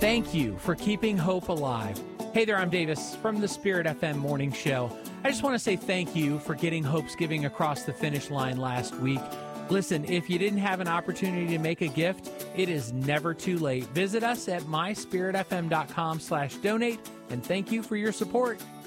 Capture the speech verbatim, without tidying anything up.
Thank you for keeping hope alive. Hey there, I'm Davis from the Spirit F M Morning Show. I just want to say thank you for getting Hope's Giving across the finish line last week. Listen, if you didn't have an opportunity to make a gift, it is never too late. Visit us at my spirit f m dot com slash donate, and thank you for your support.